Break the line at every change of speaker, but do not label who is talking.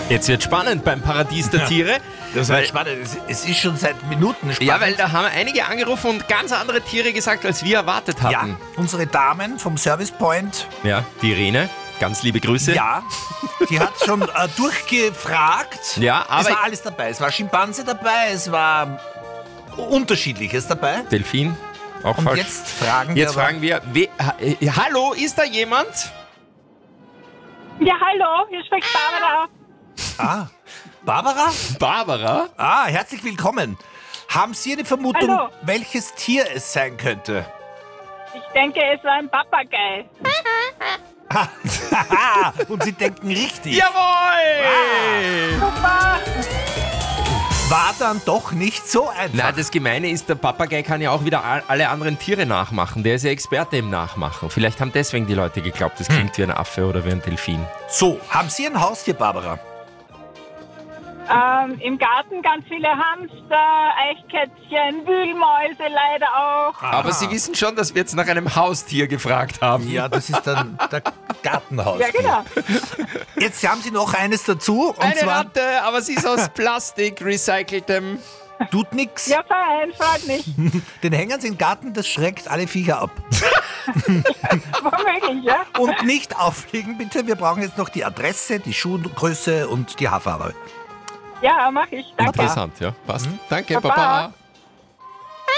Jetzt wird spannend beim Paradies der Tiere.
Das ist spannend. Es ist schon seit Minuten spannend.
Ja, weil da haben einige angerufen und ganz andere Tiere gesagt, als wir erwartet hatten.
Ja, unsere Damen vom Service Point.
Ja, die Irene, ganz liebe Grüße.
Ja, die hat schon durchgefragt.
Ja, aber
es war alles dabei. Es war Schimpanse dabei, es war Unterschiedliches dabei.
Delfin, auch
Und
falsch.
jetzt fragen
Jetzt
wir
fragen wir, hallo, ist da jemand?
Ja, hallo, hier spricht Barbara.
Barbara?
Barbara?
Herzlich willkommen. Haben Sie eine Vermutung,
Hallo.
welches Tier es sein könnte?
Ich denke, es war ein Papagei.
Und Sie denken richtig.
Jawohl!
Super.
War dann doch nicht so einfach.
Na, das Gemeine ist, der Papagei kann ja auch wieder alle anderen Tiere nachmachen. Der ist ja Experte im Nachmachen. Vielleicht haben deswegen die Leute geglaubt, das klingt wie ein Affe oder wie ein Delfin.
So, haben Sie ein Haustier, Barbara?
Im Garten ganz viele Hamster, Eichkätzchen, Wühlmäuse leider auch.
Aber Sie wissen schon, dass wir jetzt nach einem Haustier gefragt haben.
Ja, das ist dann der Gartenhaus.
Ja, genau.
Jetzt haben Sie noch eines dazu. Und
Eine
zwar
Ratte, aber sie ist aus Plastik, recyceltem.
tut nichts.
Ja, fein, freut mich.
Den hängen Sie im Garten, das schreckt alle Viecher ab.
Womöglich, ja.
Und nicht auflegen, bitte. Wir brauchen jetzt noch die Adresse, die Schuhgröße und die Haarfarbe.
Ja, mach ich. Danke.
Interessant, ja. Passt. Danke,
Baba.
Baba.